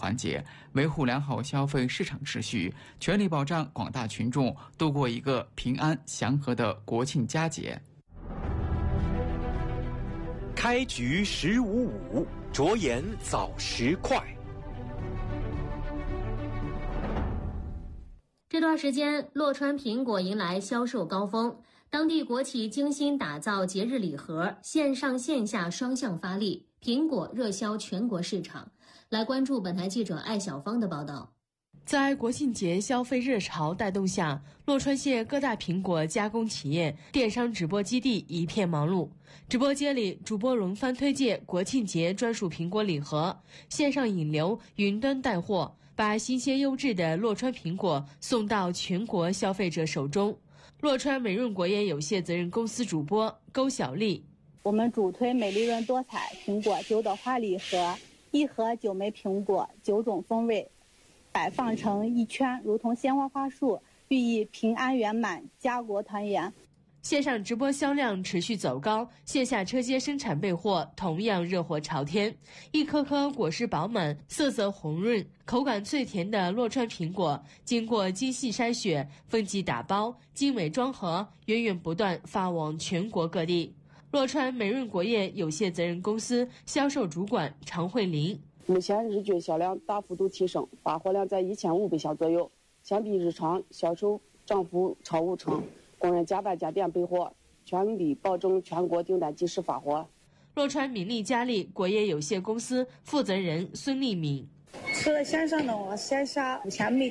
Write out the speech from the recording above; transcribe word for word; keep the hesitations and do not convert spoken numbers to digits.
环节，维护良好消费市场秩序，全力保障广大群众度过一个平安祥和的国庆佳节。 开局十五五，着眼早时快。 这段时间，洛川苹果迎来销售高峰，当地国企精心打造节日礼盒，线上线下双向发力，苹果热销全国市场。来关注本台记者艾小芳的报道。 在国庆节消费热潮带动下，洛川县各大苹果加工企业、电商直播基地一片忙碌。直播间里，主播轮番推介国庆节专属苹果礼盒，线上引流、云端带货，把新鲜优质的洛川苹果送到全国消费者手中。洛川美润果业有限责任公司主播勾小丽： 我们主推美丽润多彩苹果九朵花礼盒，一盒九枚苹果，九种风味，摆放成一圈，如同鲜花花束，寓意平安圆满、家国团圆。 线上直播销量持续走高，线下车间生产备货同样热火朝天。一颗颗果实饱满，色泽红润，口感脆甜的洛川苹果，经过精细筛选、分级打包、精美装盒，源源不断发往全国各地。洛川美润果业有限责任公司销售主管常慧玲： 目前日均销量大幅度提升，发货量在一千五百箱左右，相比日常销售涨幅超五成。工人加班加点备货，全力保证全国订单及时发货。 洛川敏利佳丽果业有限公司负责人孙丽敏： 除了线上的话，线下目前没